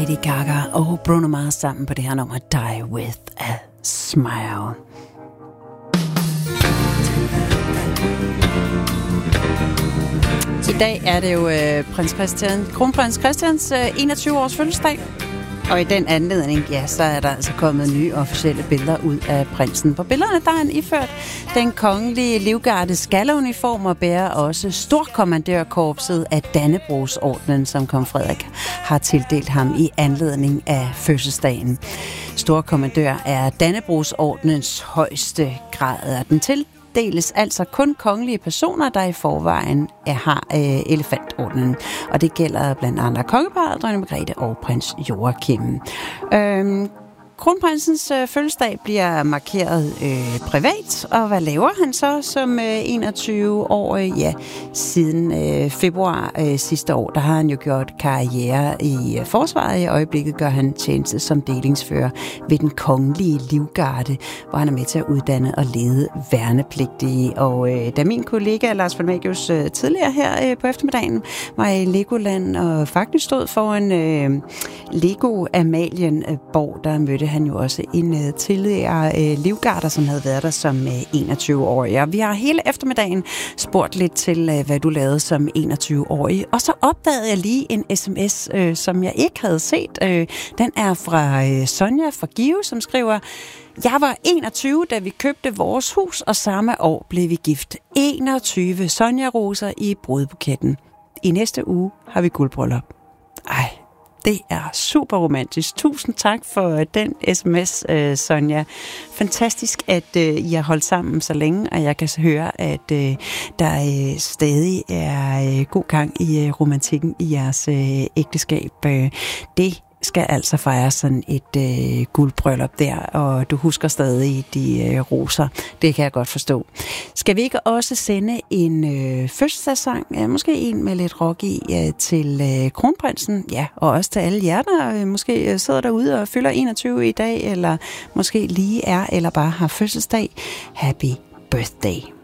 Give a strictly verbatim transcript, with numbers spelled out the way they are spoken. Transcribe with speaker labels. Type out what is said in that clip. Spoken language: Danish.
Speaker 1: Lady Gaga og Bruno Mars sammen på det her nummer Die With A Smile. I dag er det jo øh, prins Christian, kronprins Christians øh, enogtyve års fødselsdag. Og i den anledning, ja, så er der altså kommet nye officielle billeder ud af prinsen. På billederne, der er han iført den kongelige livgardes skalluniform og bærer også storkommandørkorpset af Dannebrogsordenen, som kong Frederik har tildelt ham i anledning af fødselsdagen. Storkommandør er Dannebrogsordnens højeste grad, og den til deles altså kun kongelige personer, der i forvejen har øh, elefantordenen. Og det gælder blandt andre kongeparret, dronning Margrethe og prins Joachim. Øhm, Kronprinsens øh, fødselsdag bliver markeret øh, privat, og hvad laver han så som øh, enogtyve-årig? Ja, siden øh, februar øh, sidste år, der har han jo gjort karriere i øh, forsvaret. I øjeblikket gør han tjeneste som delingsfører ved den kongelige livgarde, hvor han er med til at uddanne og lede værnepligtige. Og øh, da min kollega Lars Falmagius øh, tidligere her øh, på eftermiddagen var i Legoland og faktisk stod foran øh, Lego Amalienborg, der mødte han jo også en uh, tidligere uh, livgarder, som havde været der som uh, enogtyve-årig. Og vi har hele eftermiddagen spurgt lidt til, uh, hvad du lavede som enogtyve-årig. Og så opdagede jeg lige en sms, uh, som jeg ikke havde set. Uh, den er fra uh, Sonja fra Give, som skriver: Jeg var enogtyve, da vi købte vores hus, og samme år blev vi gift. enogtyve Sonja-roser i brudbuketten. I næste uge har vi guldbryllup. Ej. Det er super romantisk. Tusind tak for den sms, øh, Sonja. Fantastisk, at øh, I har holdt sammen så længe, og jeg kan høre, at øh, der øh, stadig er øh, god gang i øh, romantikken i jeres øh, ægteskab. Øh, det skal altså fejre sådan et øh, guldbryllup der, og du husker stadig de øh, roser. Det kan jeg godt forstå. Skal vi ikke også sende en øh, fødselsdagssang, ja, måske en med lidt rock i, øh, til øh, kronprinsen, ja, og også til alle jer, der øh, måske øh, sidder derude og fylder enogtyve i dag, eller måske lige er, eller bare har fødselsdag. Happy birthday.